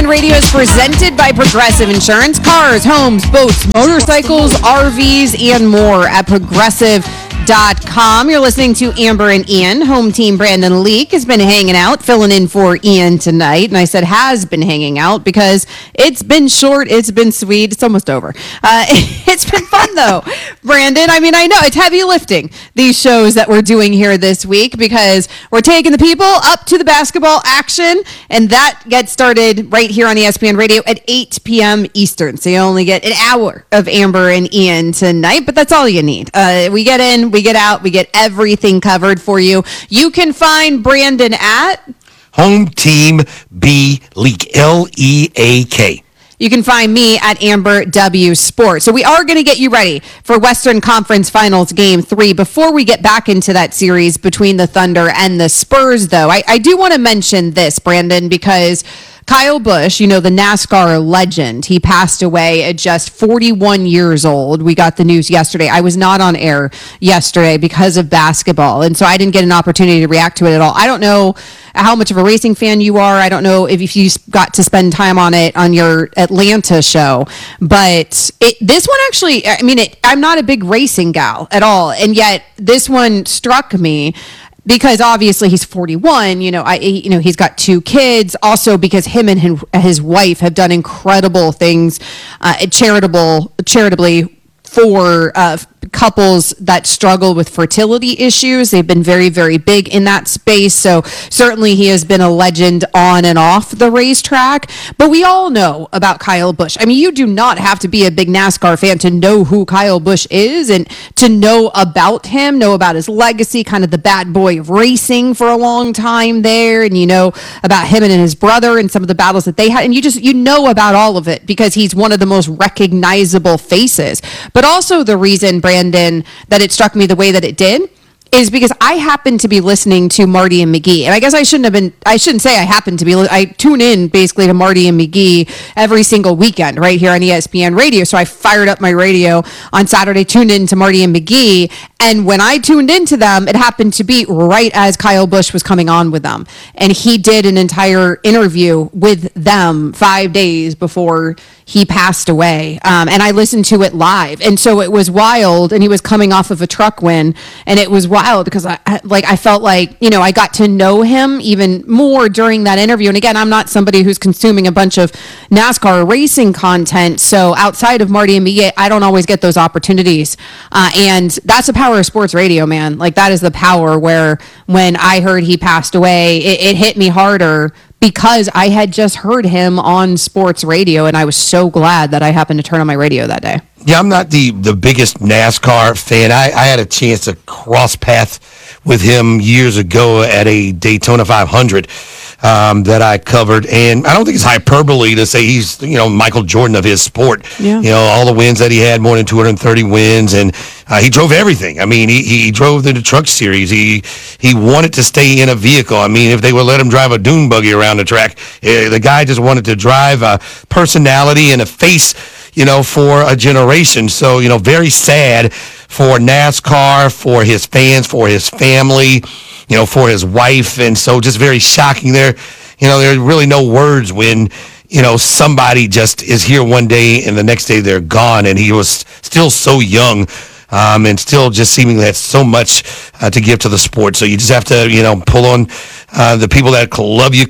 ESPN Radio is presented by Progressive Insurance. Cars, homes, boats, motorcycles, RVs, and more at Progressive.com. You're listening to Amber and Ian. Home team Brandon Leak has been hanging out, filling in for Ian tonight. And I said has been hanging out because it's been short, it's been sweet, it's almost over. It's been fun though, Brandon. I mean, I know it's heavy lifting, these shows that we're doing here this week, because we're taking the people up to the basketball action, and that gets started right here on ESPN Radio at 8 p.m. Eastern. So you only get an hour of Amber and Ian tonight, but that's all you need. We get in, we get out, we get everything covered for you. You can find Brandon at Home Team B Leak, Leak. You can find me at Amber W Sports. So we are going to get you ready for Western Conference Finals Game 3. Before we get back into that series between the Thunder and the Spurs, though, I do want to mention this, Brandon, because Kyle Busch, you know, the NASCAR legend, he passed away at just 41 years old. We got the news yesterday. I was not on air yesterday because of basketball, and so I didn't get an opportunity to react to it at all. I don't know how much of a racing fan you are. I don't know if you got to spend time on it on your Atlanta show, but this one actually, I mean, I'm not a big racing gal at all, and yet this one struck me. Because obviously he's 41, he's got 2 kids. Also because him and his wife have done incredible things, charitably for couples that struggle with fertility issues. They've been very, very big in that space. So certainly he has been a legend on and off the racetrack. But we all know about Kyle Busch. I mean, you do not have to be a big NASCAR fan to know who Kyle Busch is and to know about him, know about his legacy, kind of the bad boy of racing for a long time there. And you know about him and his brother and some of the battles that they had. And you know about all of it because he's one of the most recognizable faces. But also the reason, Brandon, that it struck me the way that it did is because I happened to be listening to Marty and McGee. And I guess I shouldn't say I happened to be. I tune in basically to Marty and McGee every single weekend right here on ESPN Radio. So I fired up my radio on Saturday, tuned in to Marty and McGee. And when I tuned into them, it happened to be right as Kyle Busch was coming on with them. And he did an entire interview with them 5 days before he passed away. And I listened to it live. And so it was wild. And he was coming off of a truck win. And it was wild because I felt like, I got to know him even more during that interview. And again, I'm not somebody who's consuming a bunch of NASCAR racing content. So outside of Marty and me, I don't always get those opportunities. And that's the power of sports radio, man. Like that is the power where when I heard he passed away, it hit me harder because I had just heard him on sports radio, and I was so glad that I happened to turn on my radio that day. Yeah, I'm not the biggest NASCAR fan. I had a chance to cross paths with him years ago at a Daytona 500 that I covered, and I don't think it's hyperbole to say he's Michael Jordan of his sport. Yeah. All the wins that he had, more than 230 wins, and he drove everything. I mean, he drove the truck series. He wanted to stay in a vehicle. I mean, if they would let him drive a dune buggy around the track, the guy just wanted to drive a personality and a face, for a generation. So, very sad for NASCAR, for his fans, for his family, for his wife. And so just very shocking there. There's really no words when, somebody just is here one day and the next day they're gone. And he was still so young. And still just seemingly had so much to give to the sport. So you just have to, pull on the people that love you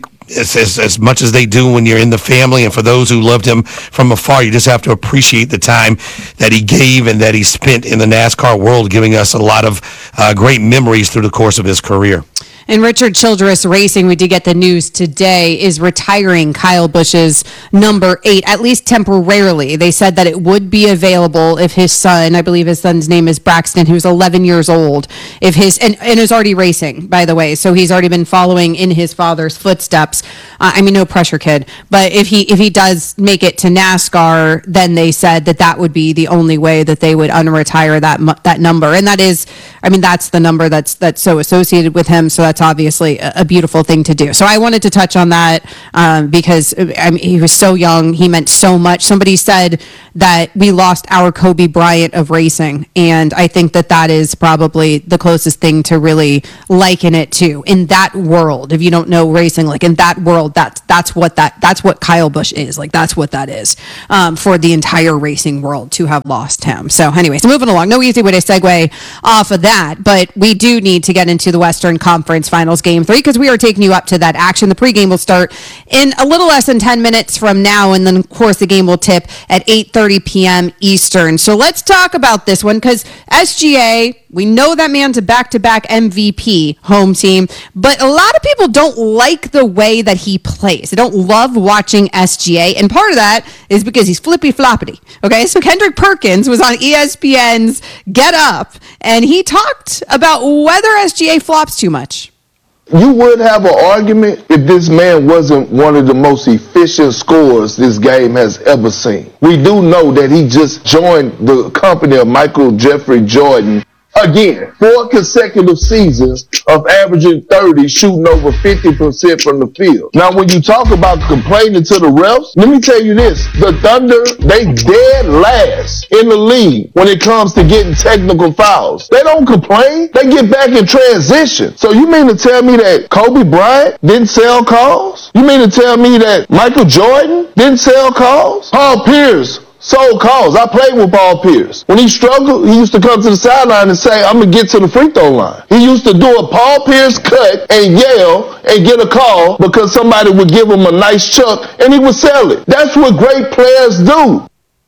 as much as they do when you're in the family. And for those who loved him from afar, you just have to appreciate the time that he gave and that he spent in the NASCAR world, giving us a lot of great memories through the course of his career. And Richard Childress Racing, we did get the news today, is retiring Kyle Busch's number 8, at least temporarily. They said that it would be available if his son, I believe his son's name is Braxton, who's 11 years old, and is already racing, by the way. So he's already been following in his father's footsteps. No pressure, kid. But if he does make it to NASCAR, then they said that would be the only way that they would unretire that number. And that is, that's the number that's so associated with him. So that's that's obviously a beautiful thing to do. So I wanted to touch on that because he was so young. He meant so much. Somebody said that we lost our Kobe Bryant of racing, and I think that is probably the closest thing to really liken it to in that world. If you don't know racing, like in that world, that's what Kyle Busch is. Like that's what that is for the entire racing world to have lost him. So anyways, moving along. No easy way to segue off of that, but we do need to get into the Western Conference Finals Game 3 because we are taking you up to that action. The pregame will start in a little less than 10 minutes from now, and then of course the game will tip at 8:30 p.m. Eastern. So let's talk about this one because SGA, we know that man's a back-to-back MVP home team, but a lot of people don't like the way that he plays. They don't love watching SGA, and part of that is because he's flippy-floppity. Okay, so Kendrick Perkins was on ESPN's Get Up, and he talked about whether SGA flops too much. You would have an argument if this man wasn't one of the most efficient scorers this game has ever seen. We do know that he just joined the company of Michael Jeffrey Jordan. Again, 4 consecutive seasons of averaging 30, shooting over 50% from the field. Now, when you talk about complaining to the refs, let me tell you this. The Thunder, they dead last in the league when it comes to getting technical fouls. They don't complain. They get back in transition. So you mean to tell me that Kobe Bryant didn't sell calls? You mean to tell me that Michael Jordan didn't sell calls? Paul Pierce sold calls. I played with Paul Pierce. When he struggled, he used to come to the sideline and say, I'm going to get to the free throw line. He used to do a Paul Pierce cut and yell and get a call because somebody would give him a nice chuck and he would sell it. That's what great players do.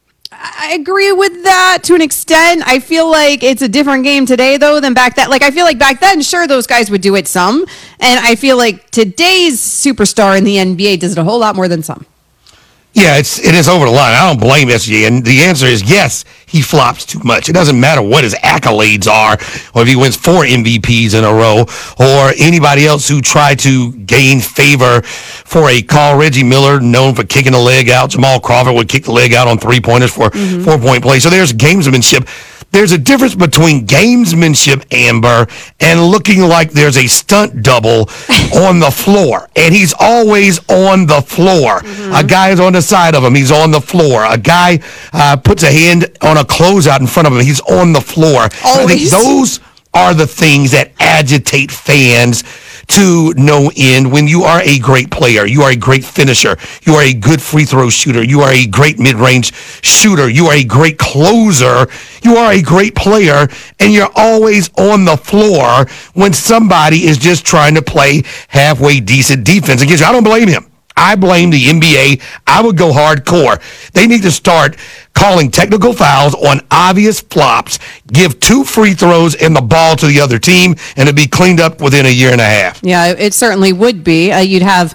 I agree with that to an extent. I feel like it's a different game today, though, than back then. Like, I feel like back then, sure, those guys would do it some. And I feel like today's superstar in the NBA does it a whole lot more than some. Yeah, it is over the line. I don't blame SGA, and the answer is yes, he flops too much. It doesn't matter what his accolades are, or if he wins 4 MVPs in a row, or anybody else who tried to gain favor for a call. Reggie Miller, known for kicking the leg out. Jamal Crawford would kick the leg out on 3-pointers for 4-point plays. So there's gamesmanship. There's a difference between gamesmanship, Amber, and looking like there's a stunt double on the floor. And he's always on the floor. A guy is on the side of him. He's on the floor. A guy puts a hand on a closeout in front of him. He's on the floor. I think those are the things that agitate fans to no end. When you are a great player, you are a great finisher, you are a good free throw shooter, you are a great mid-range shooter, you are a great closer, you are a great player, and you're always on the floor when somebody is just trying to play halfway decent defense against you. I don't blame him. I blame the NBA. I would go hardcore. They need to start calling technical fouls on obvious flops, give 2 free throws and the ball to the other team, and it'd be cleaned up within a year and a half. Yeah, it certainly would be. You'd have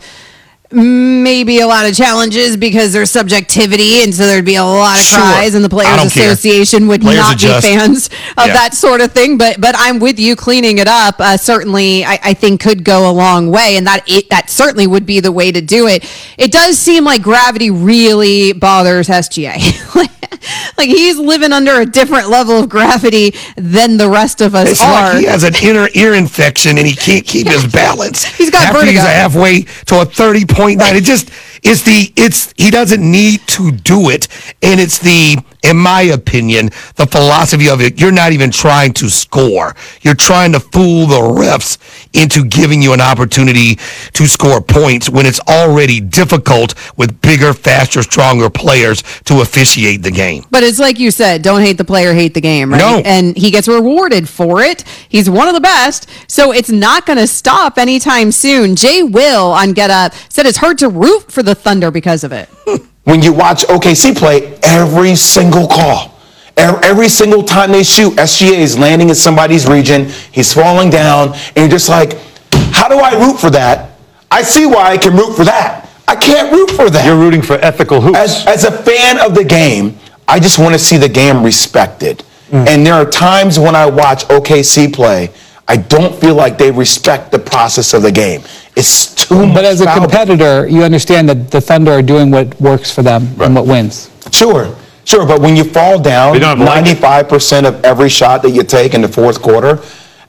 maybe a lot of challenges because there's subjectivity, and so there'd be a lot of cries, and the Players Association would not be fans of that sort of thing. But I'm with you. Cleaning it up certainly, I think, could go a long way, and that certainly would be the way to do it. It does seem like gravity really bothers SGA. Like he's living under a different level of gravity than the rest of us are. Like he has an inner ear infection and he can't keep his balance. He's got vertigo. He's halfway to a 30-point night. He doesn't need to do it, and it's in my opinion, the philosophy of it. You're not even trying to score. You're trying to fool the refs into giving you an opportunity to score points when it's already difficult with bigger, faster, stronger players to officiate the game. But it's like you said, don't hate the player, hate the game, right? No. And he gets rewarded for it. He's one of the best, so it's not going to stop anytime soon. Jay Will on Get Up said it's hard to root for the Thunder because of it. When you watch OKC play, every single call, every single time they shoot, SGA is landing in somebody's region, he's falling down, and you're just like, how do I root for that? I see why I can root for that. I can't root for that. You're rooting for ethical hoops. As a fan of the game, I just want to see the game respected. And there are times when I watch OKC play, I don't feel like they respect the process of the game. It's too much. But as a competitor, you understand that the Thunder are doing what works for them and what wins. Sure. But when you fall down 95% of every shot that you take in the fourth quarter,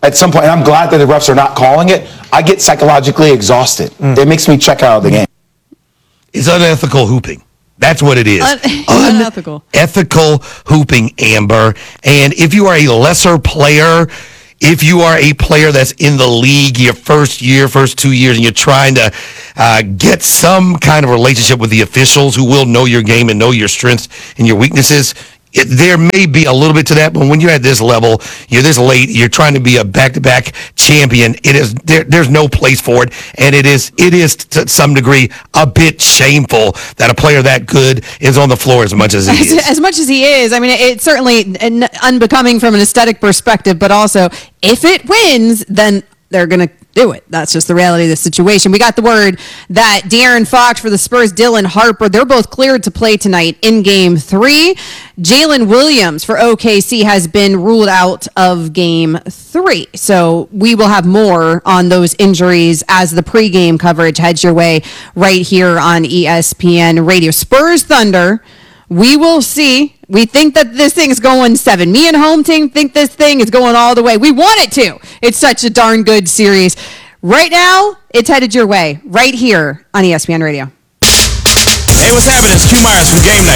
at some point, and I'm glad that the refs are not calling it, I get psychologically exhausted. It makes me check out of the game. It's unethical hooping. That's what it is. Unethical. Unethical hooping, Amber. And if you are a lesser player, if you are a player that's in the league your first year, first 2 years, and you're trying to get some kind of relationship with the officials who will know your game and know your strengths and your weaknesses, there may be a little bit to that, but when you're at this level, you're this late, you're trying to be a back-to-back champion, there's no place for it, and it is to some degree a bit shameful that a player that good is on the floor as much as he is. As much as he is. I mean, it's certainly unbecoming from an aesthetic perspective, but also if it wins, then they're going to do it. That's just the reality of the situation. We got the word that De'Aaron Fox for the Spurs, Dylan Harper, they're both cleared to play tonight in Game 3. Jalen Williams for OKC has been ruled out of Game 3. So we will have more on those injuries as the pregame coverage heads your way right here on ESPN Radio. Spurs Thunder. We will see. We think that this thing is going 7. Me and home team think this thing is going all the way. We want it to. It's such a darn good series. Right now, it's headed your way right here on ESPN Radio. Hey, what's happening? It's Q Myers from Game Night.